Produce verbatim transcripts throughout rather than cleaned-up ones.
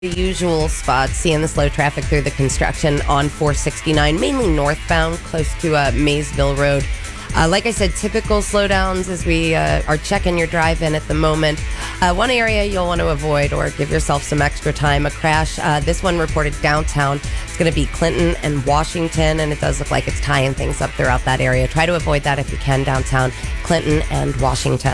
The usual spots, seeing the slow traffic through the construction on four sixty-nine, mainly northbound, close to uh, Maysville Road. Uh, like I said, typical slowdowns as we uh, are checking your drive-in at the moment. Uh, one area you'll want to avoid or give yourself some extra time, a crash. Uh, this one reported downtown. It's going to be Clinton and Washington, and it does look like it's tying things up throughout that area. Try to avoid that if you can downtown, Clinton and Washington.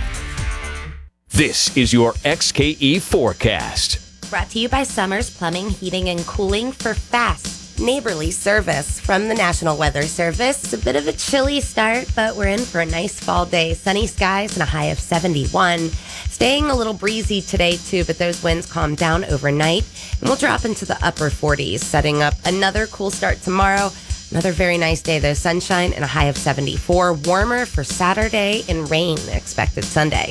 This is your X K E forecast. Brought to you by Summers Plumbing, Heating, and Cooling for fast, neighborly service. From the National Weather Service, it's a bit of a chilly start, but we're in for a nice fall day. Sunny skies and a high of seventy-one. Staying a little breezy today, too, but those winds calm down overnight, and we'll drop into the upper forties, setting up another cool start tomorrow. Another very nice day, though. Sunshine and a high of seventy-four. Warmer for Saturday and rain expected Sunday.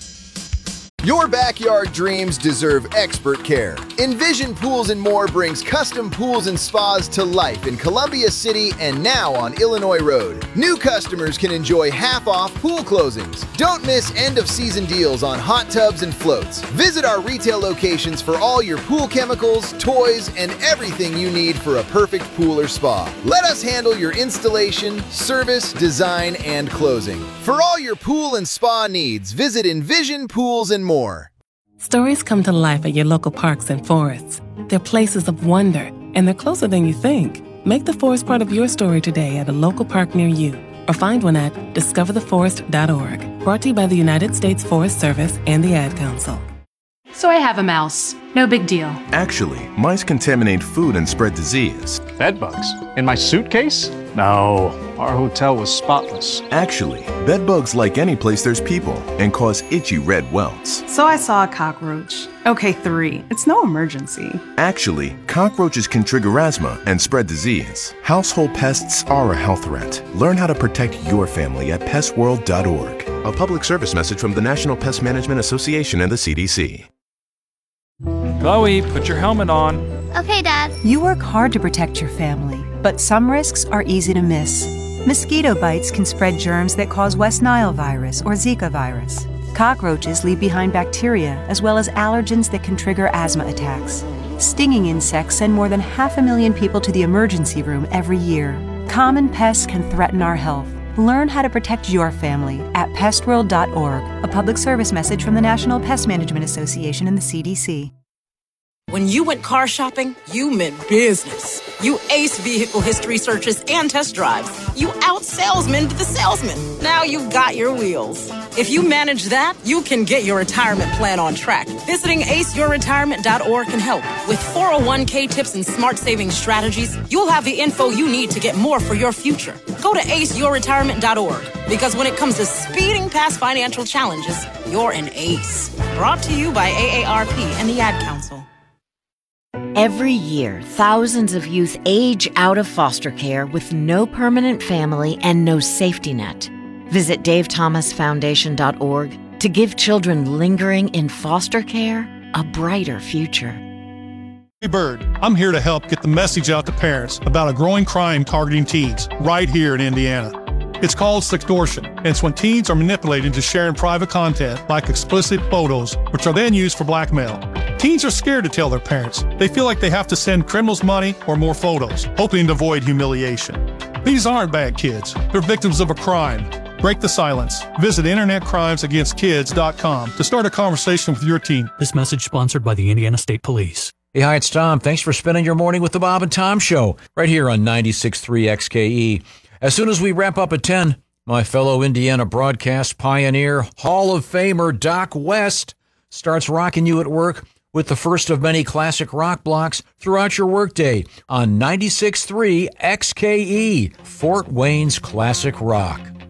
Your backyard dreams deserve expert care. Envision Pools and More brings custom pools and spas to life in Columbia City and now on Illinois Road. New customers can enjoy half-off pool closings. Don't miss end-of-season deals on hot tubs and floats. Visit our retail locations for all your pool chemicals, toys, and everything you need for a perfect pool or spa. Let us handle your installation, service, design, and closing. For all your pool and spa needs, visit Envision Pools and More. More. Stories come to life at your local parks and forests. They're places of wonder, and they're closer than you think. Make the forest part of your story today at a local park near you, or find one at discover the forest dot org. Brought to you by the United States Forest Service and the Ad Council. So I have a mouse. No big deal. Actually, mice contaminate food and spread disease. Bed bugs? In my suitcase? No, our hotel was spotless. Actually, bed bugs like any place there's people and cause itchy red welts. So I saw a cockroach. Okay, three. It's no emergency. Actually, cockroaches can trigger asthma and spread disease. Household pests are a health threat. Learn how to protect your family at pest world dot org. A public service message from the National Pest Management Association and the C D C. Chloe, put your helmet on. Okay, Dad. You work hard to protect your family, but some risks are easy to miss. Mosquito bites can spread germs that cause West Nile virus or Zika virus. Cockroaches leave behind bacteria as well as allergens that can trigger asthma attacks. Stinging insects send more than half a million people to the emergency room every year. Common pests can threaten our health. Learn how to protect your family at pest world dot org, a public service message from the National Pest Management Association and the C D C. When you went car shopping, you meant business. You aced vehicle history searches and test drives. You out-salesmaned the salesman. Now you've got your wheels. If you manage that, you can get your retirement plan on track. Visiting ace your retirement dot org can help. With four oh one k tips and smart savings strategies, you'll have the info you need to get more for your future. Go to ace your retirement dot org, because when it comes to speeding past financial challenges, you're an ace. Brought to you by A A R P and the Ad Council. Every year, thousands of youth age out of foster care with no permanent family and no safety net. Visit dave thomas foundation dot org to give children lingering in foster care a brighter future. Hey Bird, I'm here to help get the message out to parents about a growing crime targeting teens right here in Indiana. It's called sextortion, and it's when teens are manipulated into sharing private content like explicit photos, which are then used for blackmail. Teens are scared to tell their parents. They feel like they have to send criminals money or more photos, hoping to avoid humiliation. These aren't bad kids. They're victims of a crime. Break the silence. Visit internet crimes against kids dot com to start a conversation with your teen. This message sponsored by the Indiana State Police. Hey, hi, it's Tom. Thanks for spending your morning with the Bob and Tom Show right here on ninety-six point three X K E. As soon as we wrap up at ten, my fellow Indiana broadcast pioneer, Hall of Famer Doc West starts rocking you at work with the first of many classic rock blocks throughout your workday on ninety-six point three X K E, Fort Wayne's Classic Rock.